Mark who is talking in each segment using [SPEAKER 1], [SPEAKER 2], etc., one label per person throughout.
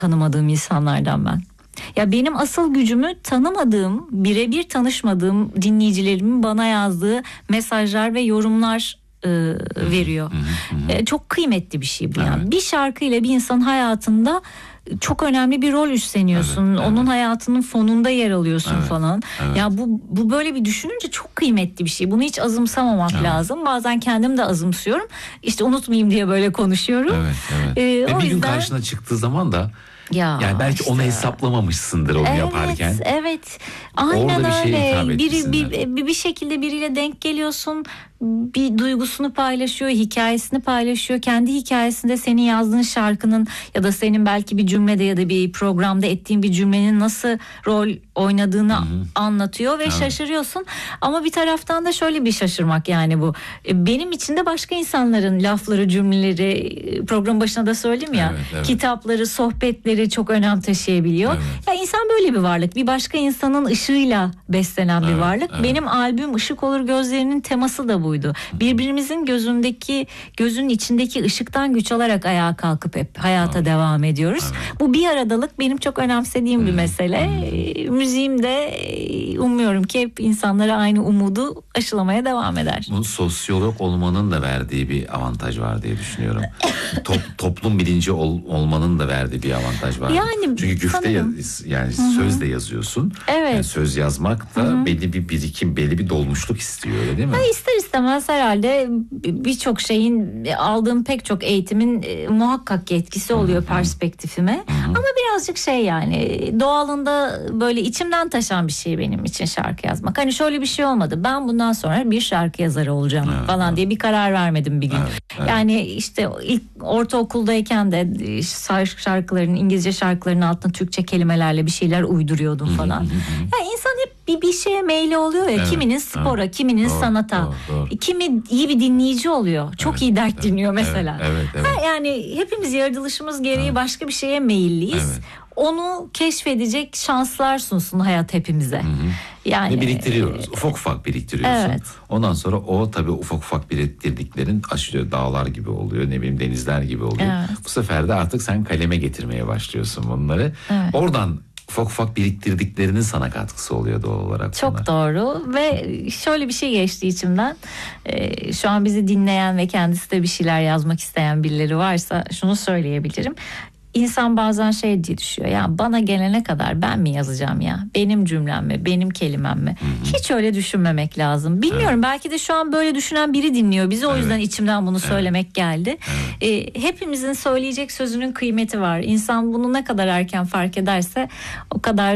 [SPEAKER 1] tanımadığım insanlardan ben. Ya benim asıl gücümü tanımadığım, birebir tanışmadığım dinleyicilerimin bana yazdığı mesajlar ve yorumlar veriyor. Çok kıymetli bir şey bu yani. Evet. Bir şarkıyla bir insanın hayatında çok önemli bir rol üstleniyorsun. Evet. Onun hayatının fonunda yer alıyorsun falan. Evet. Ya bu böyle bir düşününce çok kıymetli bir şey. Bunu hiç azımsamamak lazım. Bazen kendim de azımsıyorum. İşte unutmayayım diye böyle konuşuyorum.
[SPEAKER 2] Evet. Ve bir gün karşına çıktığı zaman da yani belki işte onu hesaplamamışsındır onu yaparken.
[SPEAKER 1] Evet. Aynen
[SPEAKER 2] orada
[SPEAKER 1] öyle. Bir şekilde biriyle denk geliyorsun. Bir duygusunu paylaşıyor, hikayesini paylaşıyor. Kendi hikayesinde senin yazdığın şarkının ya da senin belki bir cümlede ya da bir programda ettiğin bir cümlenin nasıl rol oynadığını anlatıyor ve şaşırıyorsun. Ama bir taraftan da şöyle bir şaşırmak yani bu. Benim için de başka insanların lafları, cümleleri, program başına da söyledim ya. Evet. Kitapları, sohbetleri çok önem taşıyabiliyor. Evet. Ya insan böyle bir varlık. Bir başka insanın ışığıyla beslenen bir varlık. Evet. Benim albüm Işık Olur Gözlerinin teması da buydu. Birbirimizin gözünün içindeki ışıktan güç alarak ayağa kalkıp hep hayata devam ediyoruz. Evet. Bu bir aradalık benim çok önemsediğim bir mesele. Müziğimde umuyorum ki hep insanlara aynı umudu aşılamaya devam eder.
[SPEAKER 2] Bu sosyolog olmanın da verdiği bir avantaj var diye düşünüyorum. Toplum bilinci olmanın da verdiği bir avantaj var.
[SPEAKER 1] Yani
[SPEAKER 2] çünkü güfte söz de yazıyorsun.
[SPEAKER 1] Evet.
[SPEAKER 2] Yani söz yazmak da belli bir birikim, belli bir dolmuşluk istiyor, öyle değil mi?
[SPEAKER 1] İster istemez herhalde birçok şeyin, aldığım pek çok eğitimin muhakkak etkisi oluyor perspektifime. Ama birazcık yani doğalında böyle içimden taşan bir şey benim için şarkı yazmak. Hani şöyle bir şey olmadı. Ben bundan sonra bir şarkı yazarı olacağım falan diye bir karar vermedim bir gün. Evet. Yani işte ilk ortaokuldayken de şarkıların, İngilizce şarkıların altına Türkçe kelimelerle bir şeyler uyduruyordum falan. Yani insan hep bir şeye meyli oluyor ya. Evet. Kiminin spora, kiminin sanata. Doğru. Kimi iyi bir dinleyici oluyor. Çok iyi dert dinliyor mesela. Evet. Yani hepimiz yaratılışımız gereği başka bir şeye meyilliyiz. Evet. Onu keşfedecek şanslar sunsun hayat hepimize. Yani
[SPEAKER 2] ve biriktiriyoruz. Ufak ufak biriktiriyorsun. Evet. Ondan sonra o tabii ufak biriktirdiklerin aşılıyor, dağlar gibi oluyor, ne bileyim denizler gibi oluyor. Evet. Bu sefer de artık sen kaleme getirmeye başlıyorsun bunları. Evet. Oradan ufak biriktirdiklerinin sana katkısı oluyor doğal olarak.
[SPEAKER 1] Çok doğru ve şöyle bir şey geçti içimden. Şu an bizi dinleyen ve kendisi de bir şeyler yazmak isteyen birileri varsa şunu söyleyebilirim. İnsan bazen diye düşüyor. Ya bana gelene kadar ben mi yazacağım ya? Benim cümlem mi? Benim kelimem mi? Hiç öyle düşünmemek lazım. Bilmiyorum, belki de şu an böyle düşünen biri dinliyor bizi. O yüzden içimden bunu söylemek geldi. Hepimizin söyleyecek sözünün kıymeti var. İnsan bunu ne kadar erken fark ederse o kadar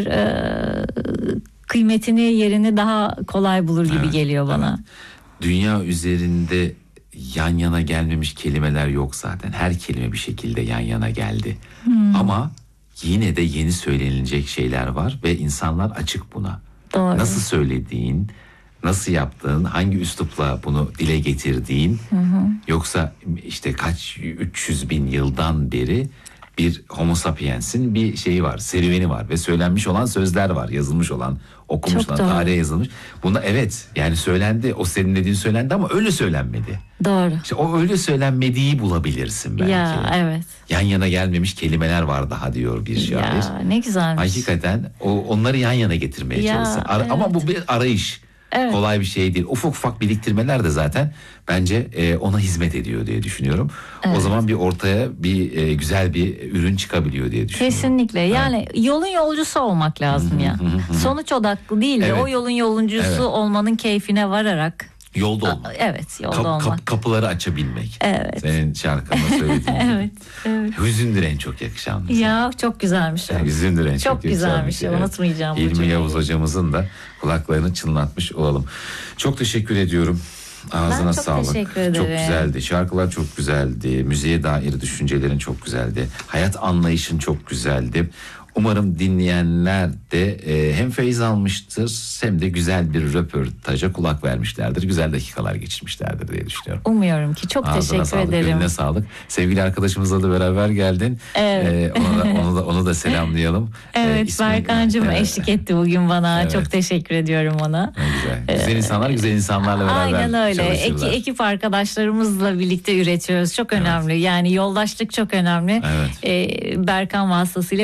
[SPEAKER 1] kıymetini, yerini daha kolay bulur gibi geliyor bana.
[SPEAKER 2] Evet. Dünya üzerinde yan yana gelmemiş kelimeler yok zaten. Her kelime bir şekilde yan yana geldi. Ama yine de yeni söylenilecek şeyler var ve insanlar açık buna.
[SPEAKER 1] Doğru.
[SPEAKER 2] Nasıl söylediğin, nasıl yaptığın, hangi üslupla bunu dile getirdiğin, yoksa işte kaç 300 bin yıldan beri bir Homo sapiens'in bir şeyi var, serüveni var ve söylenmiş olan sözler var, yazılmış olan, okunmuş olan, tarihe yazılmış. Buna yani söylendi, o senin dediğin söylendi ama öyle söylenmedi.
[SPEAKER 1] Doğru.
[SPEAKER 2] İşte o öyle söylenmediği bulabilirsin belki.
[SPEAKER 1] Ya evet.
[SPEAKER 2] Yan yana gelmemiş kelimeler var daha diyor bir şair.
[SPEAKER 1] Ya ne güzelmiş.
[SPEAKER 2] Hakikaten onları yan yana getirmeye çalışsın. Evet. Ama bu bir arayış. Evet. Kolay bir şey değil. Ufak biriktirmeler de zaten bence ona hizmet ediyor diye düşünüyorum. Evet. O zaman bir ortaya bir güzel bir ürün çıkabiliyor diye düşünüyorum.
[SPEAKER 1] Kesinlikle. Yani yolun yolcusu olmak lazım ya. Sonuç odaklı değil de o yolun yolcusu olmanın keyfine vararak.
[SPEAKER 2] Yolda olmak.
[SPEAKER 1] Evet, yolda olmak.
[SPEAKER 2] Kapıları açabilmek.
[SPEAKER 1] Evet.
[SPEAKER 2] Senin şarkında söylediğin
[SPEAKER 1] evet.
[SPEAKER 2] Hüzündür en çok yakışan.
[SPEAKER 1] Ya çok güzelmiş.
[SPEAKER 2] Hüzündür en çok
[SPEAKER 1] güzelmiş.
[SPEAKER 2] Evet.
[SPEAKER 1] Unutmayacağım.
[SPEAKER 2] İlmi Yavuz hocamızın da kulaklarını çınlatmış olalım. Çok teşekkür ediyorum. Ağzına sağlık.
[SPEAKER 1] Teşekkür ederim.
[SPEAKER 2] Çok güzeldi. Şarkılar çok güzeldi. Müziğe dair düşüncelerin çok güzeldi. Hayat anlayışın çok güzeldi. Umarım dinleyenler de hem feyiz almıştır hem de güzel bir röportaja kulak vermişlerdir. Güzel dakikalar geçirmişlerdir diye düşünüyorum.
[SPEAKER 1] Umuyorum ki. Çok
[SPEAKER 2] Ağzına
[SPEAKER 1] teşekkür
[SPEAKER 2] sağlık,
[SPEAKER 1] ederim.
[SPEAKER 2] Gönlüne sağlık. Sevgili arkadaşımızla da beraber geldin.
[SPEAKER 1] Evet.
[SPEAKER 2] Ona Onu da selamlayalım.
[SPEAKER 1] Evet, Berkancığım eşlik etti bugün bana.
[SPEAKER 2] Evet.
[SPEAKER 1] Çok teşekkür ediyorum ona.
[SPEAKER 2] Ne güzel. Güzel insanlar güzel insanlarla beraber
[SPEAKER 1] Aynen öyle.
[SPEAKER 2] çalışırlar.
[SPEAKER 1] Ekip arkadaşlarımızla birlikte üretiyoruz. Çok önemli. Yani yoldaşlık çok önemli.
[SPEAKER 2] Evet.
[SPEAKER 1] Berkan vasıtasıyla